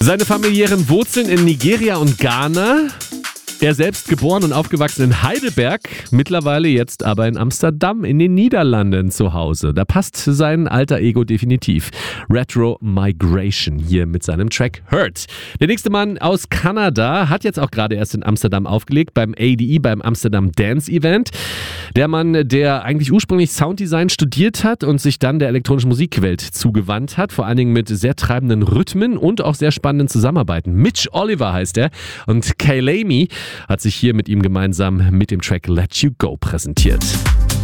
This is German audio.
Seine familiären Wurzeln in Nigeria und Ghana. Er selbst geboren und aufgewachsen in Heidelberg, mittlerweile jetzt aber in Amsterdam in den Niederlanden zu Hause. Da passt sein alter Ego definitiv. Retro Migration hier mit seinem Track Hurt. Der nächste Mann aus Kanada hat jetzt auch gerade erst in Amsterdam aufgelegt beim ADE, beim Amsterdam Dance Event. Der Mann, der eigentlich ursprünglich Sounddesign studiert hat und sich dann der elektronischen Musikwelt zugewandt hat, vor allen Dingen mit sehr treibenden Rhythmen und auch sehr spannenden Zusammenarbeiten. Mitch Oliver heißt er und Kaylami hat sich hier mit ihm gemeinsam mit dem Track Let You Go präsentiert.